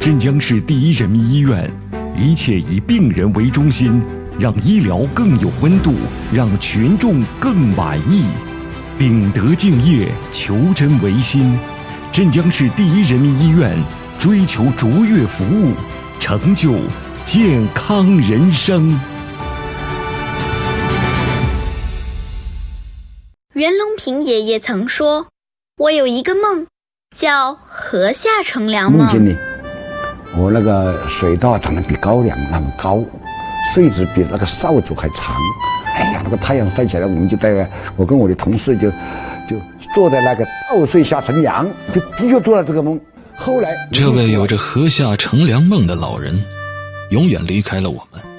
镇江市第一人民医院，一切以病人为中心，让医疗更有温度，让群众更满意。秉德敬业，求真维新。镇江市第一人民医院追求卓越服务，成就健康人生。 袁隆平爷爷曾说：“我有一个梦，叫河下乘凉梦。” 梦见呢，我那个水稻长得比高粱那么高，穗子比那个扫帚还长。哎呀，那个太阳晒起来，我们就我跟我的同事就坐在那个稻穗下乘凉，就的确做了这个梦。后来， 这位有着河下乘凉梦的老人，永远离开了我们。